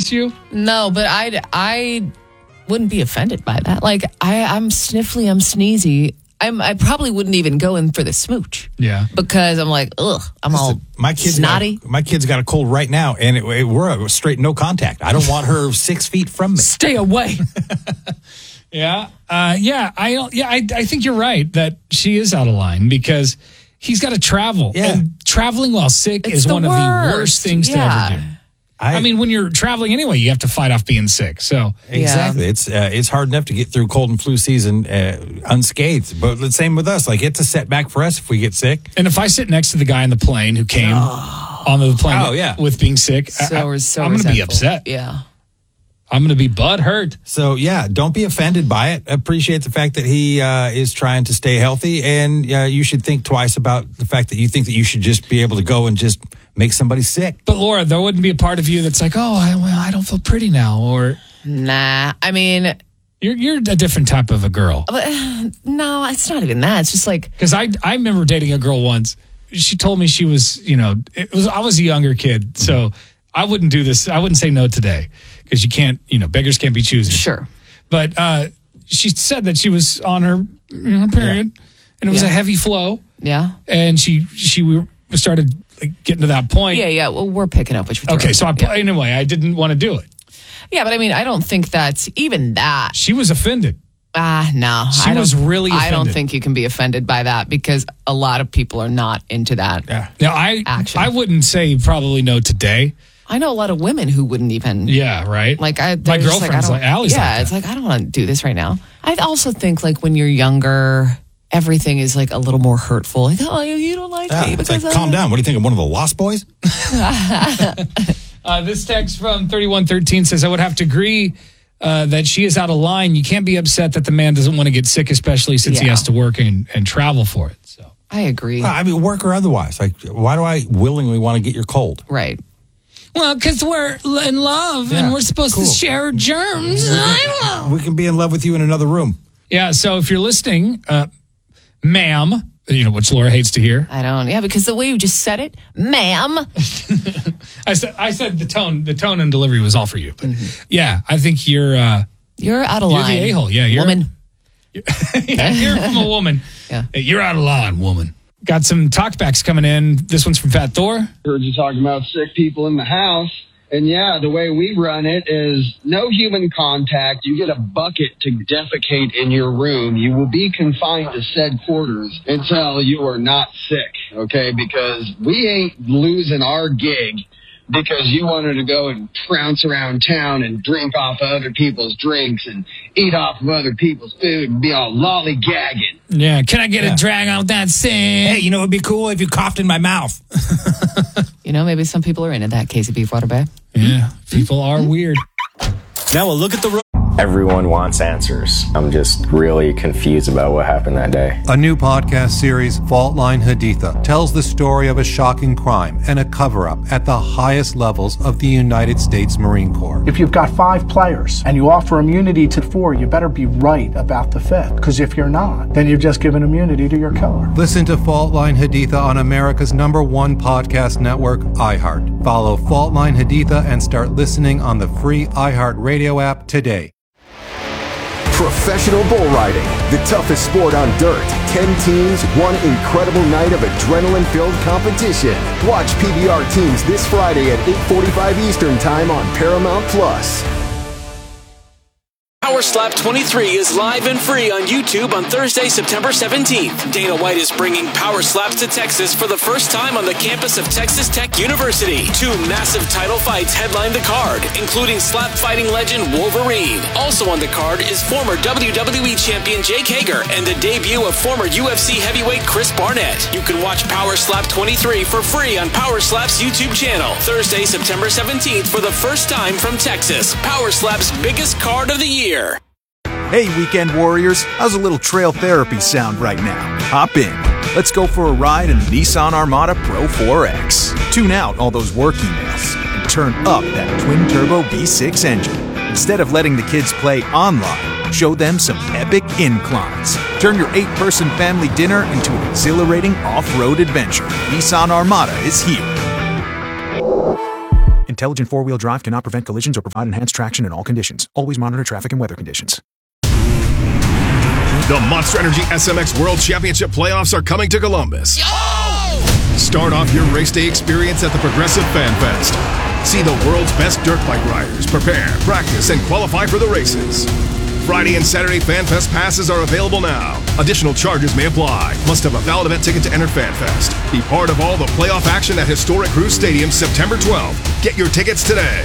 against you? No, but I wouldn't be offended by that. Like, I'm sniffly, I'm sneezy. I probably wouldn't even go in for the smooch. Yeah. Because I'm like, ugh, I'm all snotty. My kid's got a cold right now, and we're straight no contact. I don't want her 6 feet from me. Stay away. Yeah. I think you're right that she is out of line because he's got to travel. Yeah. And traveling while sick is one of the worst things to ever do. I mean, when you're traveling anyway, you have to fight off being sick. So exactly, it's hard enough to get through cold and flu season unscathed. But the same with us. Like, it's a setback for us if we get sick. And if I sit next to the guy on the plane who came on the plane with being sick, I'm going to be upset. Yeah. I'm going to be butthurt. So, yeah, don't be offended by it. Appreciate the fact that he is trying to stay healthy. And you should think twice about the fact that you think that you should just be able to go and just make somebody sick. But, Laura, there wouldn't be a part of you that's like, I don't feel pretty now. Or nah, I mean... You're a different type of a girl. No, it's not even that. It's just like... Because I remember dating a girl once. She told me she was, I was a younger kid. So I wouldn't do this. I wouldn't say no today. Because you can't, beggars can't be choosers. Sure. But she said that she was on her period, and it was a heavy flow. Yeah. And she started getting to that point. Yeah. Well, we're picking up what you're okay, so anyway, I didn't want to do it. Yeah, but I mean, I don't think that's even that. She was offended. No. She was really offended. I don't think you can be offended by that because a lot of people are not into that. Yeah. Now, I wouldn't say probably no today. I know a lot of women who wouldn't even. Yeah, right. Like my girlfriend's like Allie's. Yeah, it's like I don't want to do this right now. I also think like when you're younger, everything is like a little more hurtful. Like, oh, you don't like me. It's like, calm down. What do you think? I'm one of the Lost Boys? This text from 3113 says, I would have to agree that she is out of line. You can't be upset that the man doesn't want to get sick, especially since he has to work and travel for it. So I agree. I mean, work or otherwise. Like, why do I willingly want to get your cold? Right. Well, because we're in love and we're supposed to share germs. We can be in love with you in another room. Yeah, so if you're listening, ma'am, which Laura hates to hear. I don't. Yeah, because the way you just said it, ma'am. I said the tone and delivery was all for you. But yeah, I think you're out of line. You're the a-hole. Yeah, you're woman. You're from a woman. Yeah. You're out of line, woman. Got some talkbacks coming in. This one's from Fat Thor. Heard you talking about sick people in the house. And yeah, the way we run it is no human contact. You get a bucket to defecate in your room. You will be confined to said quarters until you are not sick, okay? Because we ain't losing our gig because you wanted to go and trounce around town and drink off of other people's drinks and eat off of other people's food and be all lollygagging. Yeah, can I get a drag out that sing? Hey, it'd be cool if you coughed in my mouth. Maybe some people are into that, Casey Beef Waterbury. Yeah, people are weird. Now we'll look at the road. Everyone wants answers. I'm just really confused about what happened that day. A new podcast series, Fault Line Haditha, tells the story of a shocking crime and a cover-up at the highest levels of the United States Marine Corps. If you've got 5 players and you offer immunity to 4, you better be right about the 5th. Because if you're not, then you've just given immunity to your killer. Listen to Fault Line Haditha on America's #1 podcast network, iHeart. Follow Fault Line Haditha and start listening on the free iHeart Radio app today. Professional bull riding, the toughest sport on dirt. 10 teams, one incredible night of adrenaline-filled competition. Watch PBR teams this Friday at 8:45 Eastern Time on Paramount+. Power Slap 23 is live and free on YouTube on Thursday, September 17th. Dana White is bringing Power Slaps to Texas for the first time on the campus of Texas Tech University. 2 massive title fights headline the card, including slap fighting legend Wolverine. Also on the card is former WWE champion Jake Hager and the debut of former UFC heavyweight Chris Barnett. You can watch Power Slap 23 for free on Power Slap's YouTube channel. Thursday, September 17th for the first time from Texas. Power Slap's biggest card of the year. Hey, Weekend Warriors, how's a little trail therapy sound right now? Hop in. Let's go for a ride in the Nissan Armada Pro 4X. Tune out all those work emails and turn up that twin-turbo V6 engine. Instead of letting the kids play online, show them some epic inclines. Turn your 8-person family dinner into an exhilarating off-road adventure. Nissan Armada is here. Intelligent four-wheel drive cannot prevent collisions or provide enhanced traction in all conditions. Always monitor traffic and weather conditions. The Monster Energy SMX World Championship playoffs are coming to Columbus. Start off your race day experience at the Progressive Fan Fest. See the world's best dirt bike riders prepare, practice, and qualify for the races. Friday and Saturday Fan Fest passes are available now. Additional charges may apply. Must have a valid event ticket to enter Fan Fest. Be part of all the playoff action at historic Cruise Stadium September 12th. Get your tickets today.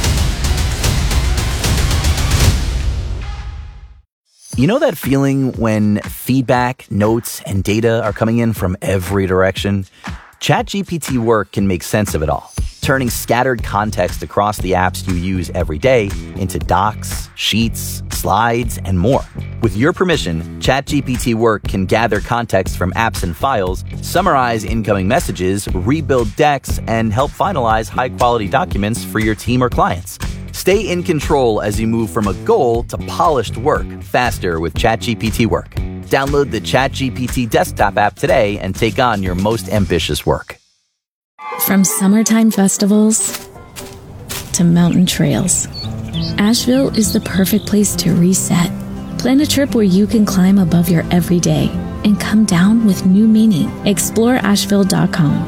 You know that feeling when feedback, notes, and data are coming in from every direction? ChatGPT Work can make sense of it all, turning scattered context across the apps you use every day into docs, sheets, slides, and more. With your permission, ChatGPT Work can gather context from apps and files, summarize incoming messages, rebuild decks, and help finalize high-quality documents for your team or clients. Stay in control as you move from a goal to polished work faster with ChatGPT Work. Download the ChatGPT desktop app today and take on your most ambitious work. From summertime festivals to mountain trails, Asheville is the perfect place to reset. Plan a trip where you can climb above your everyday and come down with new meaning. Explore Asheville.com.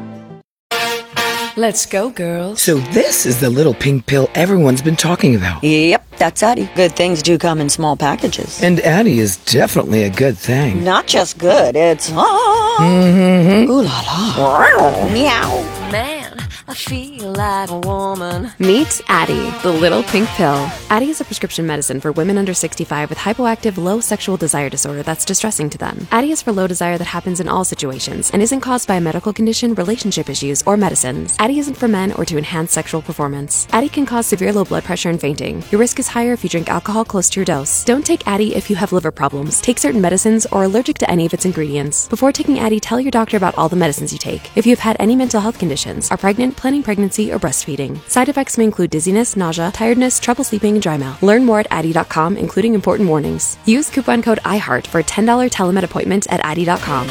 Let's go, girls. So this is the little pink pill everyone's been talking about. Yep, that's Addie. Good things do come in small packages. And Addie is definitely a good thing. Not just good, it's... Mm-hmm. Ooh la la. Meow. Man, I feel like a woman. Meet Addie, the little pink pill. Addie is a prescription medicine for women under 65 with hypoactive low sexual desire disorder that's distressing to them. Addie is for low desire that happens in all situations and isn't caused by a medical condition, relationship issues, or medicines. Addie isn't for men or to enhance sexual performance. Addie can cause severe low blood pressure and fainting. Your risk is higher if you drink alcohol close to your dose. Don't take Addie if you have liver problems, take certain medicines, or are allergic to any of its ingredients. Before taking Addie, tell your doctor about all the medicines you take. If you've had any mental health conditions, are pregnant, planning pregnancy, or breastfeeding. Side effects may include dizziness, nausea, tiredness, trouble sleeping, and dry mouth. Learn more at Addie.com, including important warnings. Use coupon code IHEART for a $10 telemed appointment at Addie.com.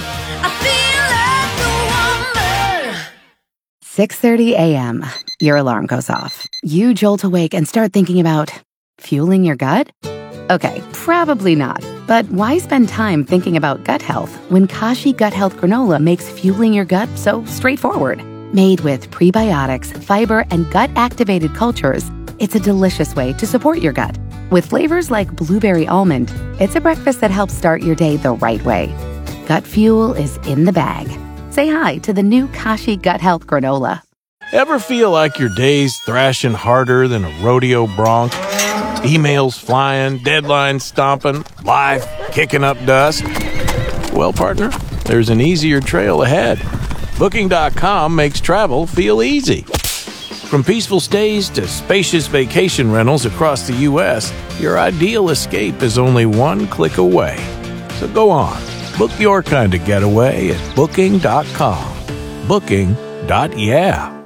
6:30 a.m. Your alarm goes off. You jolt awake and start thinking about fueling your gut? Okay, probably not. But why spend time thinking about gut health when Kashi Gut Health Granola makes fueling your gut so straightforward? Made with prebiotics, fiber, and gut-activated cultures, it's a delicious way to support your gut. With flavors like blueberry almond, it's a breakfast that helps start your day the right way. Gut fuel is in the bag. Say hi to the new Kashi Gut Health Granola. Ever feel like your day's thrashing harder than a rodeo bronc? Emails flying, deadlines stomping, life kicking up dust? Well, partner, there's an easier trail ahead. Booking.com makes travel feel easy. From peaceful stays to spacious vacation rentals across the U.S., your ideal escape is only one click away. So go on, book your kind of getaway at Booking.com. Booking.yeah.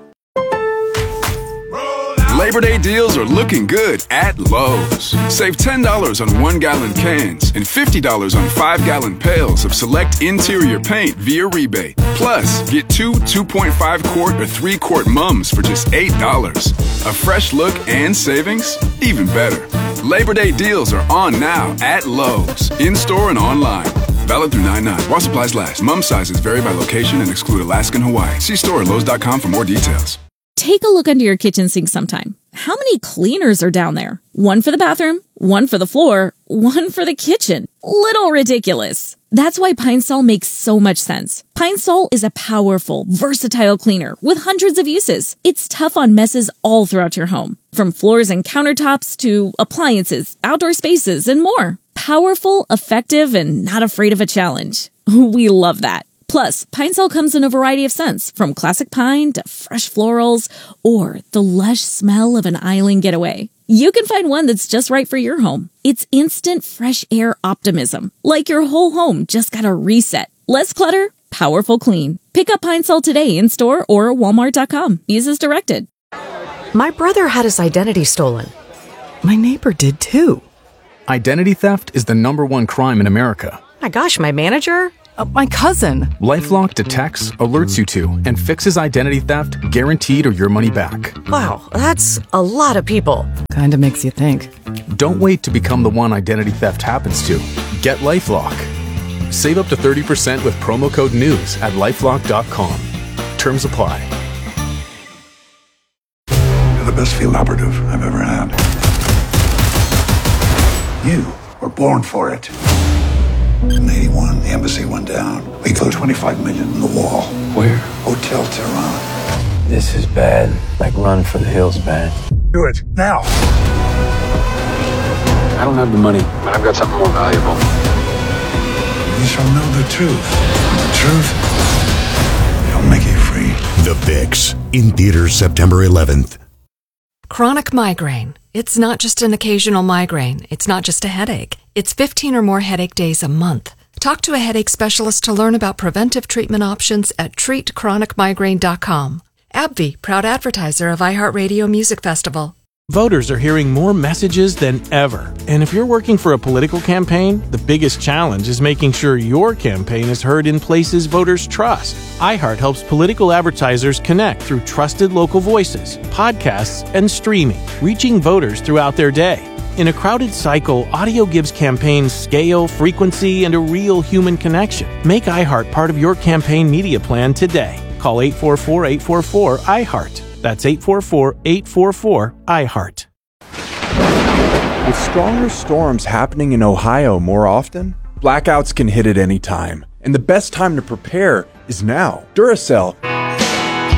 Labor Day deals are looking good at Lowe's. Save $10 on 1-gallon cans and $50 on 5-gallon pails of select interior paint via rebate. Plus, get 2 2.5-quart or 3-quart mums for just $8. A fresh look and savings? Even better. Labor Day deals are on now at Lowe's, in-store and online. Valid through 9/9. While supplies last. Mum sizes vary by location and exclude Alaska and Hawaii. See store at Lowe's.com for more details. Take a look under your kitchen sink sometime. How many cleaners are down there? One for the bathroom, one for the floor, one for the kitchen. Little ridiculous. That's why Pine Sol makes so much sense. Pine Sol is a powerful, versatile cleaner with hundreds of uses. It's tough on messes all throughout your home, from floors and countertops to appliances, outdoor spaces, and more. Powerful, effective, and not afraid of a challenge. We love that. Plus, Pine Sol comes in a variety of scents, from classic pine to fresh florals, or the lush smell of an island getaway. You can find one that's just right for your home. It's instant fresh air optimism, like your whole home just got a reset. Less clutter, powerful clean. Pick up Pine Sol today in store or Walmart.com. Use as directed. My brother had his identity stolen. My neighbor did too. Identity theft is the #1 crime in America. My gosh, my manager? My cousin. LifeLock detects, alerts you to, and fixes identity theft, guaranteed or your money back. Wow, that's a lot of people. Kinda makes you think. Don't wait to become the one identity theft happens to. Get LifeLock. Save up to 30% with promo code NEWS at LifeLock.com. Terms apply. You're the best field operative I've ever had. You were born for it. In 81, the embassy went down. We put $25 million in the wall. Where? Hotel Tehran. This is bad. Like Run for the Hills bad. Do it, now. I don't have the money, but I've got something more valuable. You shall know the truth. And the truth shall make you free. The Fix, in theaters September 11th. Chronic migraine. It's not just an occasional migraine. It's not just a headache. It's 15 or more headache days a month. Talk to a headache specialist to learn about preventive treatment options at treatchronicmigraine.com. AbbVie, proud advertiser of iHeartRadio Music Festival. Voters are hearing more messages than ever. And if you're working for a political campaign, the biggest challenge is making sure your campaign is heard in places voters trust. iHeart helps political advertisers connect through trusted local voices, podcasts, and streaming, reaching voters throughout their day. In a crowded cycle, audio gives campaigns scale, frequency, and a real human connection. Make iHeart part of your campaign media plan today. Call 844-844-iHeart. That's 844-844-iHeart. With stronger storms happening in Ohio more often, blackouts can hit at any time. And the best time to prepare is now. Duracell